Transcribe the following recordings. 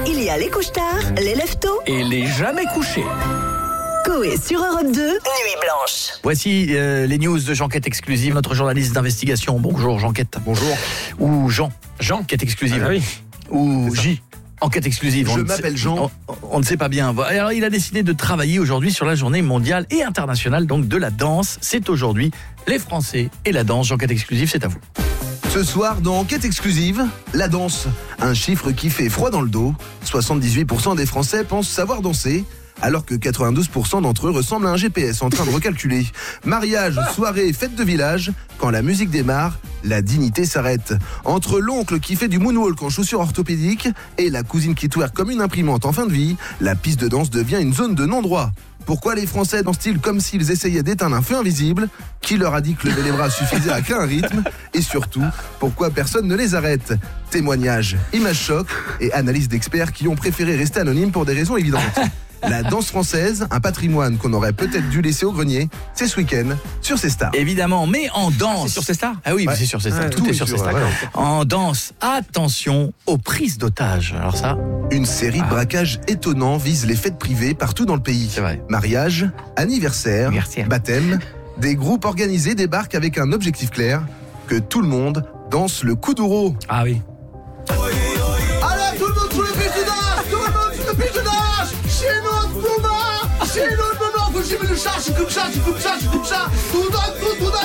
Il y a les couche-tard, les lève-tôt Et les jamais couchés. Coé sur Europe 2, Nuit Blanche. Voici les news de J'enquête exclusive, notre journaliste d'investigation. Bonjour J'enquête. Bonjour. Ou Jean, enquête exclusive. Ah oui. Ou J, enquête exclusive. Je m'appelle Jean. On ne sait pas bien. Alors il a décidé de travailler aujourd'hui sur la journée mondiale et internationale donc de la danse. C'est aujourd'hui les Français et la danse. J'enquête exclusive, c'est à vous. Ce soir, dans Enquête exclusive, la danse. Un chiffre qui fait froid dans le dos. 78% des Français pensent savoir danser, alors que 92% d'entre eux ressemblent à un GPS en train de recalculer. Mariage, soirée, fête de village, quand la musique démarre, la dignité s'arrête. Entre l'oncle qui fait du moonwalk en chaussures orthopédiques et la cousine qui twerk comme une imprimante en fin de vie, la piste de danse devient une zone de non-droit. Pourquoi les Français dansent-ils comme s'ils essayaient d'éteindre un feu invisible? Qui leur a dit que lever les bras suffisait à créer un rythme? Et surtout, pourquoi personne ne les arrête? Témoignages, images chocs et analyses d'experts qui ont préféré rester anonymes pour des raisons évidentes. La danse française, un patrimoine qu'on aurait peut-être dû laisser au grenier, c'est ce week-end sur C'est Stars. Évidemment, mais en danse. C'est sur C'est Stars ? Ah oui, Ouais. c'est sur C'est Stars. Ouais, Tout est sur C'est Stars. ouais. En danse, attention aux prises d'otages. Alors ça, Une série de braquages étonnants vise les fêtes privées partout dans le pays. c'est vrai. Mariage, anniversaire, Anniversaire. baptême, des groupes organisés débarquent avec un objectif clair, que tout le monde danse le kuduro. Ah oui. Allez, tout le monde sous les pieds du danse! Tout le monde sous les pieds du danse! Chez nous, Bouma! Chez nous, Bouma! Vous j'ai mis le chat, c'est comme ça, c'est comme ça, c'est comme ça! Tout donne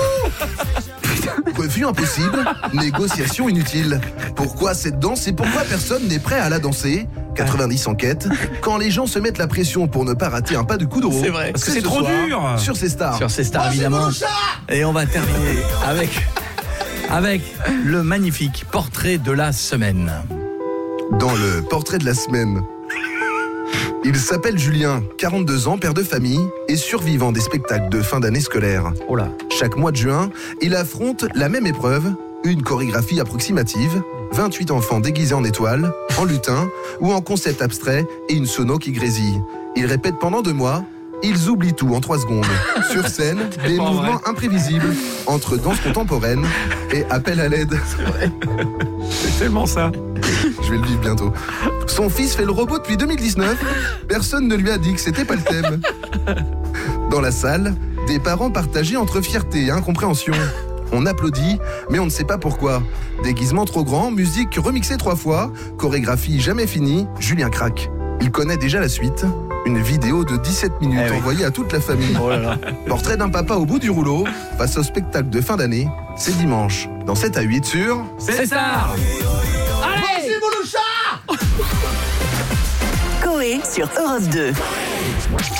tout! Refus impossible, négociation inutile. Pourquoi cette danse et pourquoi personne n'est prêt à la danser? 90 enquêtes. Quand les gens se mettent la pression pour ne pas rater un pas de kuduro. C'est vrai. Parce que c'est ce trop soir, dur. Sur C'est Stars. Sur C'est Stars, évidemment. Et on va terminer avec le magnifique portrait de la semaine. Dans le portrait de la semaine. Il s'appelle Julien, 42 ans, père de famille et survivant des spectacles de fin d'année scolaire. Oh là. Chaque mois de juin, il affronte la même épreuve, une chorégraphie approximative, 28 enfants déguisés en étoiles, en lutin ou en concept abstrait et une sono qui grésille. Il répète pendant 2 mois, ils oublient tout en 3 secondes. Sur scène, des pas mouvements imprévisibles entre danse contemporaine et appel à l'aide. C'est tellement ça. Je vais le vivre bientôt. Son fils fait le robot depuis 2019. Personne ne lui a dit que c'était pas le thème. Dans la salle, des parents partagés entre fierté et incompréhension. On applaudit, mais on ne sait pas pourquoi. Déguisement trop grand, musique remixée 3 fois, chorégraphie jamais finie, Julien craque. Il connaît déjà la suite. Une vidéo de 17 minutes Eh oui. envoyée à toute la famille. Oh là là. Portrait d'un papa au bout du rouleau, face au spectacle de fin d'année. C'est dimanche, dans 7 à 8 sur... C'est Stars. Coé sur Europe 2.